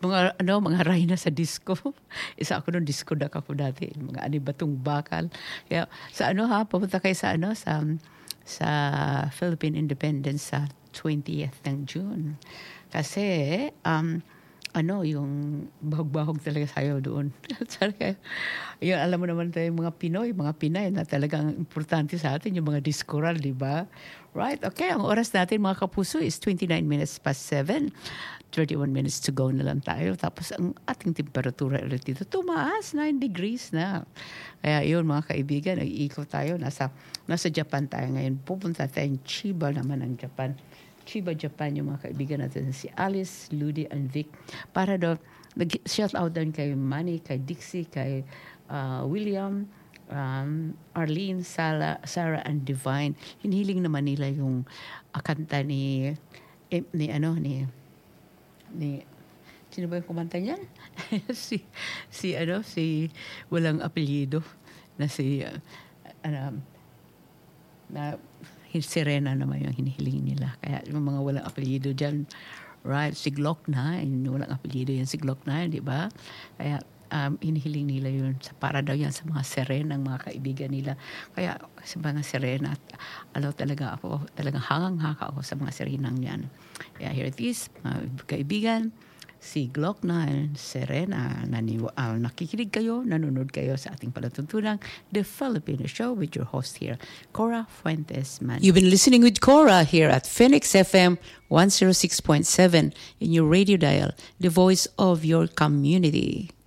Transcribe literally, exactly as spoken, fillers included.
mga ano mga rayna sa disco. Isa ako nung disco dak ako dati, mga ani batong bakal. Kaya sa ano ha, pupunta kayo sa ano sa sa Philippine Independence sa twentieth ng June. Kasi um ano, yung bahog-bahog talaga sayo doon. Yun, alam mo naman tayo mga Pinoy, mga Pinay na talagang importante sa atin, yung mga diskoral, di ba? Right, okay. Ang oras natin, mga kapuso, is twenty-nine minutes past seven. thirty-one minutes to go na lang tayo. Tapos ang ating temperatura ulit dito, tumaas, nine degrees na. Kaya yun, mga kaibigan, nag-iikot tayo. Nasa, nasa Japan tayo ngayon. Pupunta tayong Chiba naman ng Japan. Chiba, Japan, yung mga kaibigan natin, si Alice, Ludi, and Vic. Para daw, nag-shout out doon kay Manny, kay Dixie, kay uh, William, um, Arlene, Sarah, Sarah, and Divine. Hinihiling naman nila yung uh, kanta ni, eh, ni, ano, ni, ni, sino ba yung kumanta niya? si, si, ano, si, walang apelyido, na si, uh, ano, na, Serena naman yung hinihiling nila. Kaya yung mga walang apelyido dyan, right, si Glock nine, walang apelyido yan si Glock nine, di ba? Kaya um, hinihiling nila yun. Para daw yan sa mga Serena, mga kaibigan nila. Kaya sa mga Serena, alaw talaga ako, talagang hangang-haka ako sa mga Serenang yan. Kaya here it is, mga kaibigan, si Glock nine, Serena, naniwa, uh, nakikinig kayo, nanonood kayo sa ating palatuntunang The Filipino Show with your host here, Cora Fuentes Man. You've been listening with Cora here at Phoenix F M one oh six point seven in your radio dial, the voice of your community.